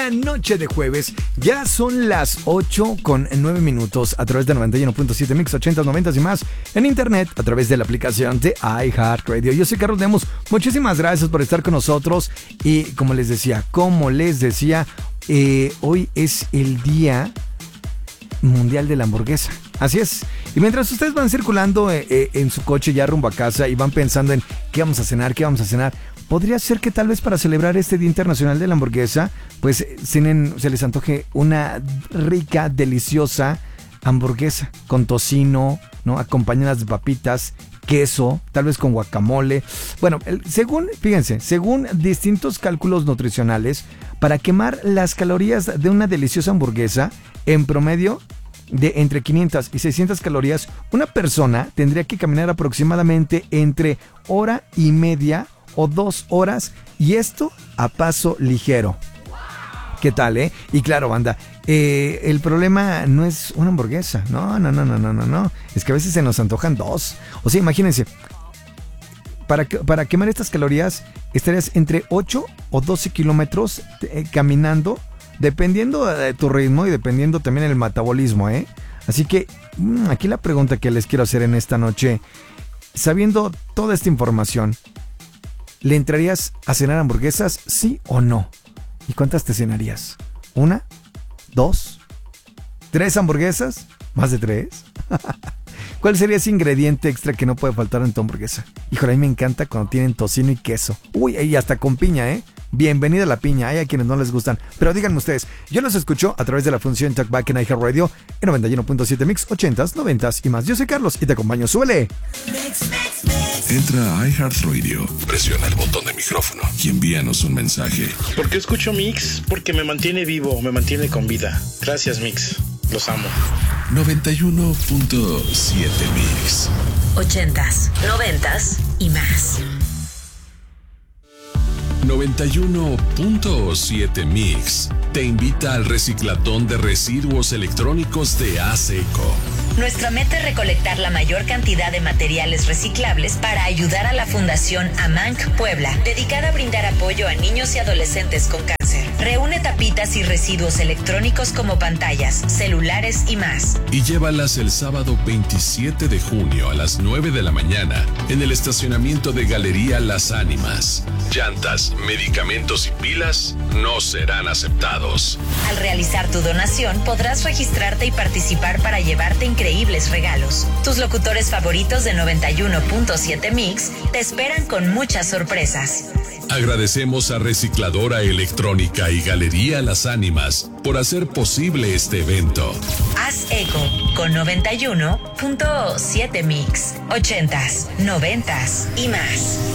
Noche de jueves, ya son las 8:09 a través de 91.7 Mix 80s, 90s y más en internet a través de la aplicación de iHeartRadio. Yo soy Carlos Lemus, muchísimas gracias por estar con nosotros y como les decía, hoy es el Día Mundial de la Hamburguesa. Así es. Y mientras ustedes van circulando en su coche ya rumbo a casa y van pensando en qué vamos a cenar, podría ser que tal vez para celebrar este Día Internacional de la Hamburguesa, pues se les antoje una rica, deliciosa hamburguesa con tocino, ¿no? Acompañadas de papitas, queso, tal vez con guacamole. Bueno, según distintos cálculos nutricionales, para quemar las calorías de una deliciosa hamburguesa, en promedio de entre 500 y 600 calorías, una persona tendría que caminar aproximadamente entre hora y media o 2 horas, y esto a paso ligero. ¿Qué tal, Y claro, banda, el problema no es una hamburguesa. No. Es que a veces se nos antojan 2. O sea, imagínense, para quemar estas calorías estarías entre 8 o 12 kilómetros caminando, dependiendo de tu ritmo y dependiendo también del metabolismo, Así que aquí la pregunta que les quiero hacer en esta noche, sabiendo toda esta información, ¿le entrarías a cenar hamburguesas, sí o no? ¿Y cuántas te cenarías? ¿1? ¿2? ¿3 hamburguesas? ¿Más de 3? ¿Cuál sería ese ingrediente extra que no puede faltar en tu hamburguesa? Híjole, a mí me encanta cuando tienen tocino y queso. Uy, y hasta con piña, Bienvenida a la piña, hay a quienes no les gustan. Pero díganme ustedes, yo los escucho a través de la función Talkback en iHeartRadio en 91.7 Mix 80s, 90s y más. Yo soy Carlos y te acompaño, súbele. Entra a iHeartRadio, presiona el botón de micrófono y envíanos un mensaje. ¿Por qué escucho Mix? Porque me mantiene vivo, me mantiene con vida. Gracias, Mix. Los amo. 91.7 Mix 80s, 90s y más. 91.7 Mix te invita al reciclatón de residuos electrónicos de ASECO. Nuestra meta es recolectar la mayor cantidad de materiales reciclables para ayudar a la Fundación AMANC Puebla, dedicada a brindar apoyo a niños y adolescentes con cáncer. Reúne tapitas y residuos electrónicos como pantallas, celulares y más. Y llévalas el sábado 27 de junio a las 9 de la mañana en el estacionamiento de Galería Las Ánimas. Llantas, medicamentos y pilas no serán aceptados. Al realizar tu donación, podrás registrarte y participar para llevarte increíbles regalos. Tus locutores favoritos de 91.7 Mix te esperan con muchas sorpresas. Agradecemos a Recicladora Electrónica y Galería Las Ánimas por hacer posible este evento. Haz eco con 91.7 Mix, 80s, 90s y más.